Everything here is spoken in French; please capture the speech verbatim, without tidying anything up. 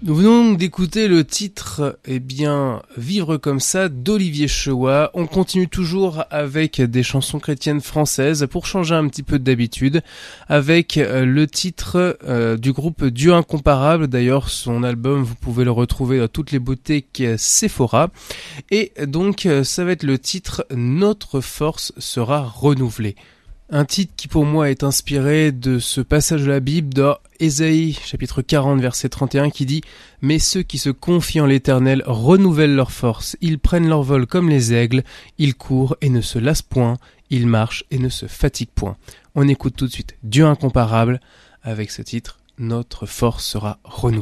Nous venons d'écouter le titre, eh bien, Vivre comme ça d'Olivier Chewa. On continue toujours avec des chansons chrétiennes françaises pour changer un petit peu d'habitude, avec le titre euh, du groupe Dieu Incomparable. D'ailleurs, son album, vous pouvez le retrouver dans toutes les boutiques Sephora. Et donc, ça va être le titre Notre force sera renouvelée. Un titre qui pour moi est inspiré de ce passage de la Bible dans Ésaïe chapitre quarante verset trente et un qui dit « Mais ceux qui se confient en l'Éternel renouvellent leur force, ils prennent leur vol comme les aigles, ils courent et ne se lassent point, ils marchent et ne se fatiguent point. » On écoute tout de suite Dieu Incomparable avec ce titre « Notre force sera renouvelée ».